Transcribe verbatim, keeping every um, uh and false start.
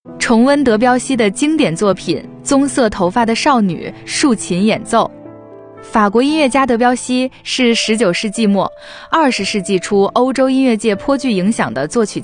重温德彪西的经典作品《棕色头发的少女》竖琴演奏。法国音乐家德彪西是十九世纪末、二十世纪初欧洲音乐界颇具影响的作曲家。